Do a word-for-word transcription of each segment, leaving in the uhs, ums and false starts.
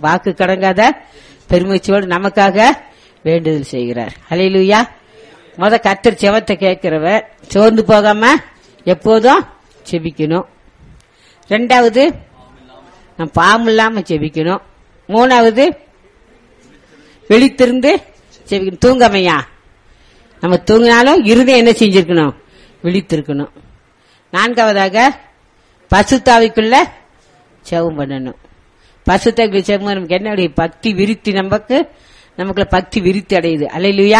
வாக்கு கடங்காத பெருமூச்சோடு நமக்காக வேண்டுதல் செய்கிறார். ஹல்லேலூயா. முத கர்த்தர் செவத்தை கேட்கிறவர், சோர்ந்து போகாம எப்போதும் செபிக்கணும். ரெண்டாவது நம்ம பாவம் இல்லாம செபிக்கணும். மூணாவது விழித்திருந்து செபிக்கணும். தூங்காமையா நம்ம தூங்கினாலும் இருதயம் என்ன செஞ்சிருக்கணும்? விழித்திருக்கணும். நான்காவதாக பசுத்தாவிக்குள்ள செவம் பண்ணணும். பசுத்தாவிக்குள்ள செவம் நமக்கு என்ன பக்தி விருத்தி, நமக்கு நமக்குள்ள பக்தி விருத்தி அடையுது. அல்லேலூயா.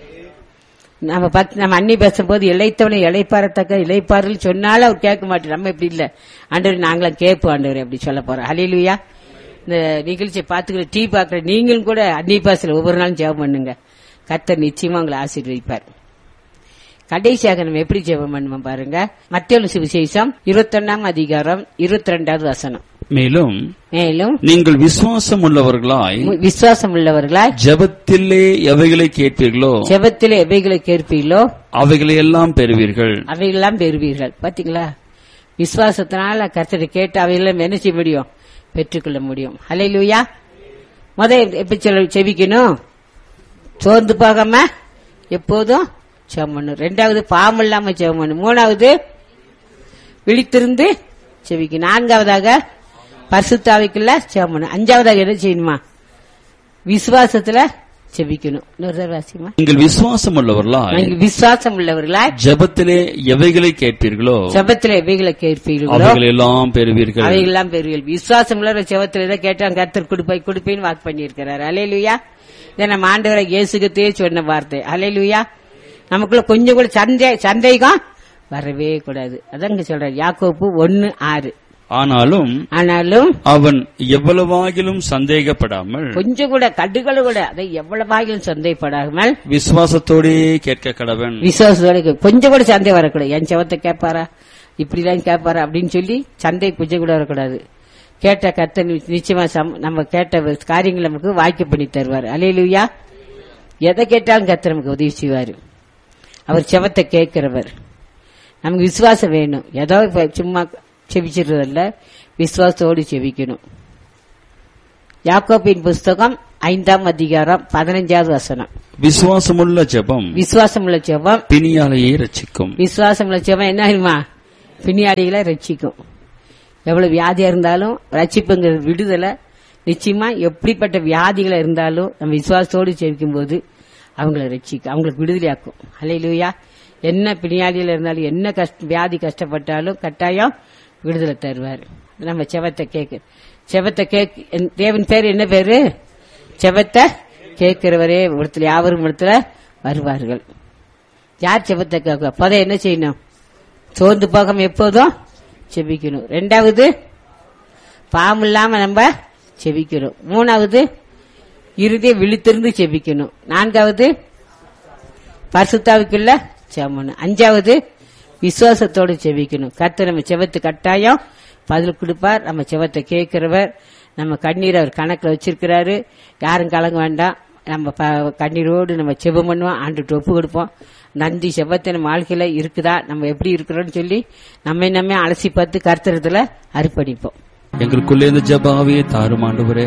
நம்ம பக்தி நம்ம அன்னி பேசும்போது இளைத்தவனை இளைப்பாறத்தக்க இளைப்பாறல் சொன்னாலும் அவர் கேட்க மாட்டேன். நம்ம இப்படி இல்ல, ஆண்டவர் நாங்களாம் கேட்போம் ஆண்டவர் அப்படி சொல்ல போறோம். அல்லேலூயா. இந்த நிகழ்ச்சியை பார்த்துக்கிற டீ பாக்குற நீங்களும் கூட அன்னி பாசல ஒவ்வொரு நாளும் ஜெபம் பண்ணுங்க. கர்த்தர் நிச்சயமா உங்களை ஆசீர்வதிப்பார். கடைசியாக நம்ம எப்படி ஜெபம் பண்ணுவோம் பாருங்க. மத்தேயு சுவிசேஷம் இருபத்தி ஒன்னாம் அதிகாரம் இருபத்தி ரெண்டாவது வசனம். மேலும் மேலும் நீங்கள் விசுவாசம் உள்ளவர்களாய் விசுவாசம் உள்ளவர்களாய் ஜெபத்திலே எவைகளை கேட்பீர்களோ ஜெபத்திலே எவைகளை கேட்பீர்களோ அவைகளை எல்லாம் பெறுவீர்கள் அவைகளெல்லாம் பெறுவீர்கள். பாத்தீங்களா, விசுவாசத்தினால கர்த்தரை கேட்டு அவையெல்லாம் என்ன செய்ய முடியும்? பெற்றுக்கொள்ள முடியும். ஹல்லேலூயா. முதல் எப்படி செபிக்கணும்? சோர்ந்து போகாம எப்போதும் ஜெபம் பண்ணணும். ரெண்டாவது பாவம் இல்லாம ஜெபம் பண்ணணும். மூணாவது விழித்திருந்து செபிக்கணும். நான்காவதாக பரிசுத்தாவிக்குள்ள ஜெபம் பண்ணணும். அஞ்சாவதாக என்ன செய்யணுமா? விசுவாசத்துல செபிக்கணும். நீங்கள் விசுவாசம் உள்ளவர்களாய் விசுவாசம் உள்ளவர்களாய் ஜெபத்திலே எவைகளை கேட்பீர்களோ ஜெபத்திலே எவைகளை கேட்பீர்களோ அவைகளை எல்லாம் பெறுவீர்கள் அவைகள் எல்லாம் பெறுவீர்கள். விசுவாசம் உள்ள ஜெபத்திலே எதை கேட்டான் கர்த்தர் கொடுப்பாய் கொடுப்பேன்னு வாக்கு பண்ணியிருக்கிறார். அல்லேலூயா. இதை நம்ம ஆண்டவரை இயேசுகிட்டே சொன்ன வார்த்தை. அல்லேலூயா. நமக்குள்ள கொஞ்சம் கூட சந்தே சந்தேகம் வரவே கூடாது. அதாங்க சொல்றாரு யாக்கோப்பு ஒன்னு ஆறு. ஆனாலும் ஆனாலும் அவன் எவ்வளவாகிலும் சந்தேகப்படாமல் கொஞ்சம் கூட கடுகளு கூட அதை எவ்வளவாகிலும் சந்தேகப்படாமல் விசுவாசத்தோட கேட்க கடவன். விசுவாசத்தோட கொஞ்சம் கூட சந்தேகம் வரக்கூடாது. என் செவத்தை கேட்பாரா, இப்படிதான் கேட்பாரா அப்படின்னு சொல்லி சந்தேக கொஞ்சம் கூட வரக்கூடாது. கேட்ட கர்த்தர் நிச்சயமா நம்ம கேட்ட காரியங்கள் நமக்கு வாய்க்கு பண்ணி தருவார். அல்லேலூயா. எதை கேட்டாலும் கர்த்தர் நமக்கு உதவி செய்வாரு. அவர் செவத்தை கேட்கிறவர். நமக்கு விசுவாசம் வேணும். ஏதோ சும்மா செபிச்சிருந்தல்ல, விசுவாசத்தோடு செபிக்கணும். யாக்கோபின் புஸ்தகம் ஐந்தாம் அதிகாரம் பதினஞ்சாவது வசனம். விசுவாசமுள்ள ஜெபம் விசுவாசமுள்ள ஜெபம் பிணியாளியை ரட்சிக்கும். விசுவாசமுள்ள ஜெபம் என்ன ஆகுமா? பிணியாளிகளை ரட்சிக்கும். எவ்வளவு வியாதியா இருந்தாலும் ரட்சிப்புங்கிற விடுதலை நிச்சயமா. எப்படிப்பட்ட வியாதிகளா இருந்தாலும் நம்ம விசுவாசத்தோடு செபிக்கும் போது அவங்களை ரட்சிக்கும், அவங்களுக்கு விடுதலையாக்கும். அல்லேலூயா. என்ன பிணியாளியில இருந்தாலும் என்ன கஷ்ட வியாதி கஷ்டப்பட்டாலும் கட்டாயம் விடுதலை தருவார். நம்ம செவத்தை கேட்க செவத்தை கேக் தேவன் பேர் என்ன பேரு? செவத்தை கேட்கிறவரே இடத்துல யாவரும் இடத்துல வருவார்கள். யார் செவத்தை கேட்க? அப்போதை என்ன செய்யணும்? சோர்ந்து போகாம எப்போதும் செபிக்கணும். ரெண்டாவது பாவம் இல்லாம நம்ம செபிக்கணும். மூணாவது இறுதியை விழித்திருந்து செபிக்கணும். நான்காவது பரிசுத்தாவிக்குள்ள செபம். அஞ்சாவது விசுவாசத்தோடு செபிக்கணும். கர்த்தர் நம்ம செவத்து கட்டாயம் பதில் கொடுப்பார். நம்ம செவத்தை கேட்கிறவர். நம்ம கண்ணீர் அவர் கணக்கில் வச்சிருக்கிறாரு. யாரும் கலங்க வேண்டாம். நம்ம கண்ணீரோடு நம்ம செபம் பண்ணுவோம், ஆண்டுட்டு ஒப்பு கொடுப்போம். நன்றி செபத்தை நம்ம வாழ்க்கையில இருக்குதா, நம்ம எப்படி இருக்கிறோம்னு சொல்லி நம்ம நம்ம அலசி பார்த்து கர்த்தரத்துல அர்ப்பணிப்போம். எங்களுக்குள்ளே இந்த ஜெபாவியை தாரும் ஆண்டவரே.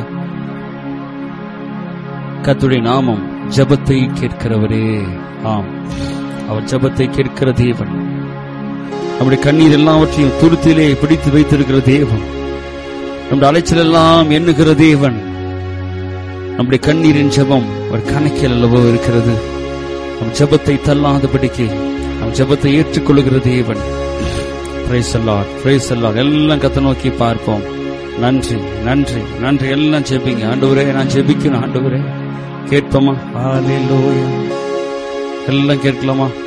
கர்த்தருடைய நாமம் ஜெபத்தை கேட்கிறவரே. ஆம், அவர் ஜெபத்தை கேட்கிற தேவன். நம்முடைய கண்ணீர் எல்லாவற்றையும் துருத்திலே பிடித்து வைத்திருக்கிற தேவன். நம்முடைய அலைச்சல் எல்லாம் எண்ணுகிற தேவன். நம்முடைய கண்ணீரின் ஜெபம் ஒரு கணக்கில் அல்லவோ இருக்கிறது. நம் ஜெபத்தை தள்ளாதபடிக்கு நம் ஜெபத்தை ஏற்றுக்கொள்ளுகிற தேவன். Praise the Lord, praise the Lord. எல்லாம் கர்த்தரை நோக்கி பார்ப்போம். நன்றி நன்றி நன்றி. எல்லாம் ஜெபிங்க. ஆண்டவரே நான் ஜெபிக்கணும். ஆண்டவரே கேட்போமா? ஹல்லேலூயா. எல்லாம் கேட்கலாமா?